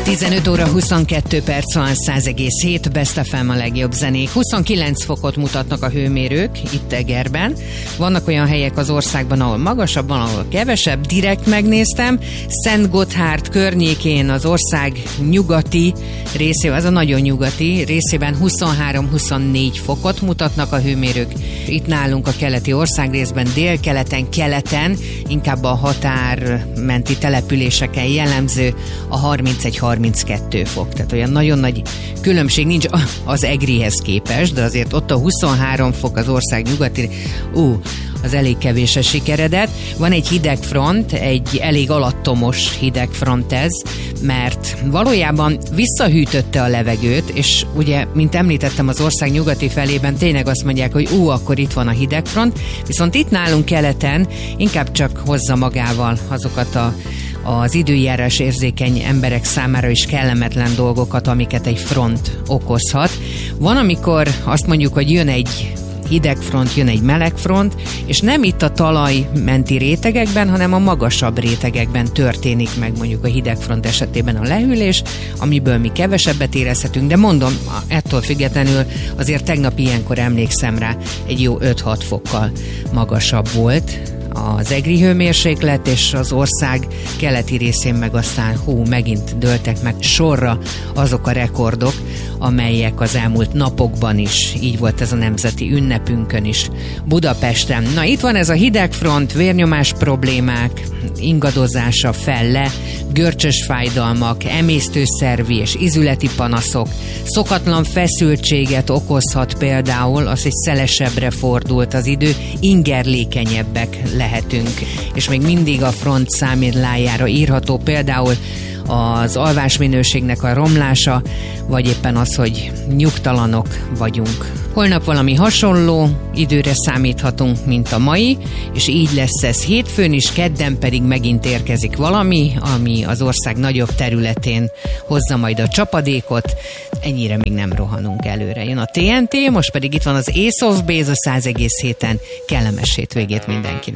15 óra 22 perc van, 100,7 Best FM a legjobb zenék. 29 fokot mutatnak a hőmérők itt Egerben. Vannak olyan helyek az országban, ahol magasabb, van, ahol kevesebb. Direkt megnéztem. Szentgotthárd környékén az ország nyugati részében, az a nagyon nyugati részében 23-24 fokot mutatnak a hőmérők. Itt nálunk a keleti országrészben, délkeleten, keleten, inkább a határmenti településeken jellemző a 31-32 fok. Tehát olyan nagyon nagy különbség nincs az Egrihez képest, de azért ott a 23 fok az ország nyugati, az elég kevés a sikeredet. Van egy hidegfront, egy elég alattomos hidegfront ez, mert valójában visszahűtötte a levegőt, és ugye, mint említettem, az ország nyugati felében tényleg azt mondják, hogy akkor itt van a hidegfront, viszont itt nálunk keleten inkább csak hozza magával azokat az időjárás érzékeny emberek számára is kellemetlen dolgokat, amiket egy front okozhat. Van, amikor azt mondjuk, hogy jön egy hidegfront, jön egy melegfront, és nem itt a talajmenti rétegekben, hanem a magasabb rétegekben történik meg mondjuk a hidegfront esetében a lehűlés, amiből mi kevesebbet érezhetünk, de mondom, ettől függetlenül azért tegnap ilyenkor emlékszem rá, egy jó 5-6 fokkal magasabb volt az egri hőmérséklet, és az ország keleti részén meg aztán megint dőltek meg sorra azok a rekordok, amelyek az elmúlt napokban is, így volt ez a nemzeti ünnepünkön is Budapesten. Na, itt van ez a hidegfront, vérnyomás problémák, ingadozása fel-le, görcsös fájdalmak, emésztőszervi és ízületi panaszok, szokatlan feszültséget okozhat például, az, hogy szelesebbre fordult az idő, ingerlékenyebbek lehetünk, és még mindig a front számlájára írható például az alvásminőségnek a romlása, vagy éppen az, hogy nyugtalanok vagyunk. Holnap valami hasonló időre számíthatunk, mint a mai, és így lesz ez hétfőn is, kedden pedig megint érkezik valami, ami az ország nagyobb területén hozza majd a csapadékot. Ennyire még nem rohanunk előre. Jön a TNT, most pedig itt van az Ace of Base a 100,7-en. Kellemes hétvégét mindenkinek!